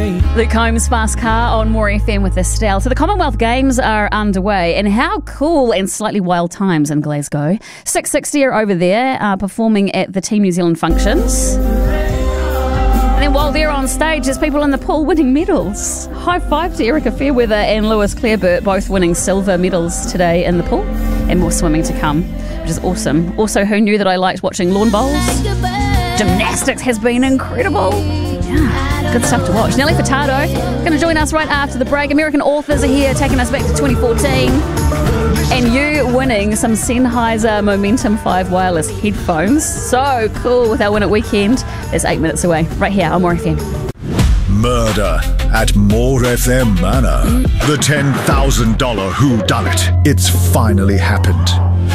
me. Luke Combs, Fast Car on More FM with Estelle. So the Commonwealth Games are underway, and how cool and slightly wild times in Glasgow. 660 are over there performing at the Team New Zealand functions. And then while they're on stage, there's people in the pool winning medals. High five to Erica Fairweather and Lewis Clareburt, both winning silver medals today in the pool, and more swimming to come, which is awesome. Also, who knew that I liked watching lawn bowls? Gymnastics has been incredible. Yeah, good stuff to watch. Nelly Furtado going to join us right after the break. American authors are here, taking us back to 2014. And you winning some Sennheiser Momentum 5 wireless headphones. So cool with our Win It weekend. There's 8 minutes away, right here on More FM. Murder at More FM Manor. The $10,000 whodunit. It's finally happened.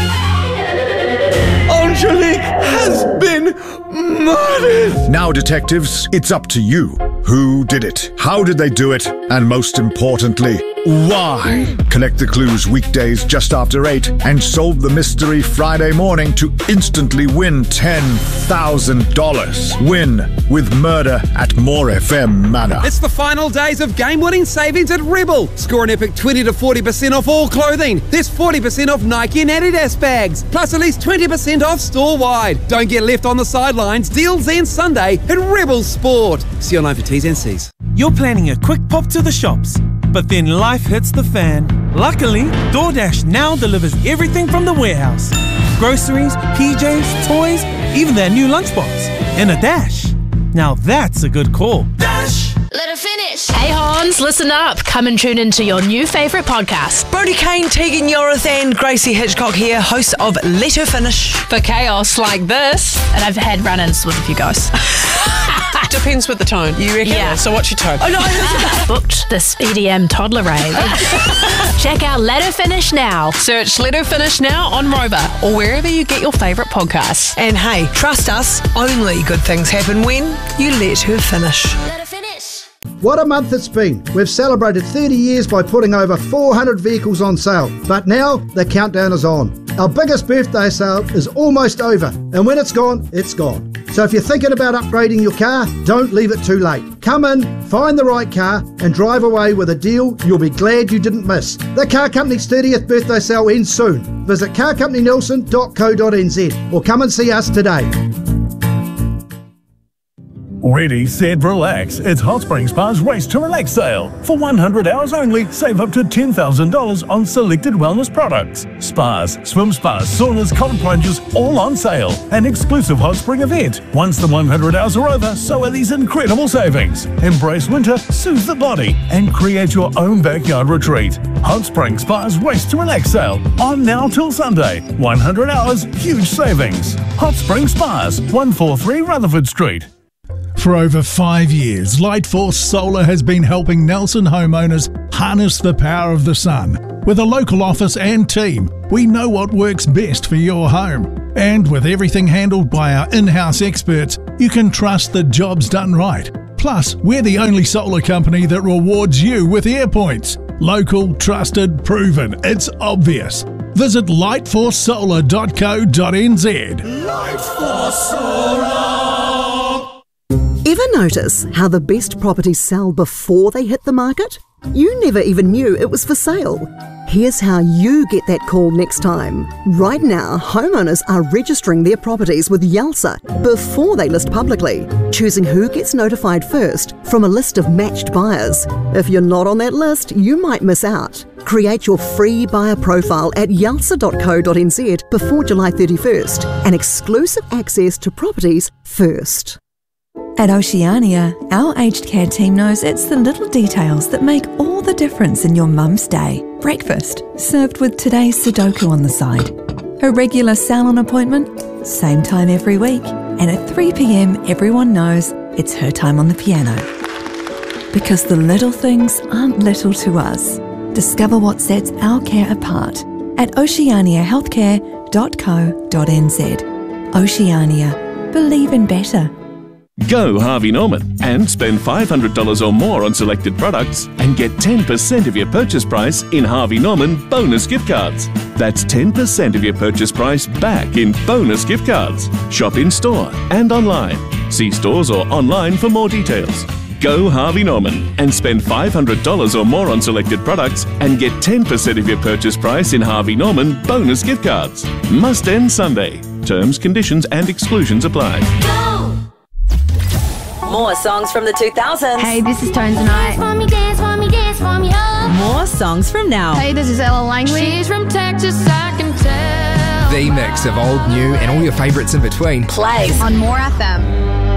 Angelique has been murdered! Now, detectives, it's up to you. Who did it? How did they do it? And most importantly, why? Collect the clues weekdays just after 8 and solve the mystery Friday morning to instantly win $10,000. Win with Murder at More FM Manor. It's the final days of game-winning savings at Rebel. Score an epic 20 to 40% off all clothing. There's 40% off Nike and Adidas bags, plus at least 20% off store-wide. Don't get left on the sidelines. Deals end Sunday at Rebel Sport. See online for T's and C's. You're planning a quick pop to the shops, but then life hits the fan. Luckily, DoorDash now delivers everything from the warehouse. Groceries, PJs, toys, even their new lunchbox. And a dash. Now that's a good call. Dash! Let it finish. Hey Hans, listen up. Come and tune into your new favourite podcast. Brodie Kane, Tegan Yorath and Gracie Hitchcock here, hosts of Let Her Finish. For chaos like this. And I've had run-ins with a few guys. Depends with the tone, you reckon? Yeah. So what's your tone? Oh no, booked this EDM toddler rave. Check out Let Her Finish now. Search Let Her Finish now on Rover or wherever you get your favourite podcasts. And hey, trust us, only good things happen when you let her finish. Let her finish. What a month it's been. We've celebrated 30 years by putting over 400 vehicles on sale. But now the countdown is on. Our biggest birthday sale is almost over. And when it's gone, it's gone. So if you're thinking about upgrading your car, don't leave it too late. Come in, find the right car and drive away with a deal you'll be glad you didn't miss. The Car Company's 30th birthday sale ends soon. Visit carcompanynielsen.co.nz or come and see us today. Ready, set, relax. It's Hot Springs Spa's Race to Relax sale. For 100 hours only, save up to $10,000 on selected wellness products. Spas, swim spas, saunas, cold plunges, all on sale. An exclusive Hot Spring event. Once the 100 hours are over, so are these incredible savings. Embrace winter, soothe the body, and create your own backyard retreat. Hot Springs Spa's Race to Relax sale. On now till Sunday. 100 hours, huge savings. Hot Springs Spas, 143 Rutherford Street. For over 5 years, Lightforce Solar has been helping Nelson homeowners harness the power of the sun. With a local office and team, we know what works best for your home. And with everything handled by our in-house experts, you can trust the job's done right. Plus, we're the only solar company that rewards you with AirPoints. Local, trusted, proven. It's obvious. Visit lightforcesolar.co.nz. Lightforce Solar. Ever notice how the best properties sell before they hit the market? You never even knew it was for sale. Here's how you get that call next time. Right now, homeowners are registering their properties with Yalsa before they list publicly, choosing who gets notified first from a list of matched buyers. If you're not on that list, you might miss out. Create your free buyer profile at yalsa.co.nz before July 31st and exclusive access to properties first. At Oceania, our aged care team knows it's the little details that make all the difference in your mum's day. Breakfast, served with today's Sudoku on the side. A regular salon appointment, same time every week. And at 3 p.m, everyone knows it's her time on the piano. Because the little things aren't little to us. Discover what sets our care apart at oceaniahealthcare.co.nz. Oceania. Believe in better. Go Harvey Norman and spend $500 or more on selected products and get 10% of your purchase price in Harvey Norman bonus gift cards. That's 10% of your purchase price back in bonus gift cards. Shop in store and online. See stores or online for more details. Go Harvey Norman and spend $500 or more on selected products and get 10% of your purchase price in Harvey Norman bonus gift cards. Must end Sunday. Terms, conditions and exclusions apply. More songs from the 2000s. Hey, this is Tones and I. Dance for me, dance for me, oh. More songs from now. Hey, this is Ella Langley. She's from Texas, I can tell. The mix of old, new and all your favourites in between. Plays on More FM.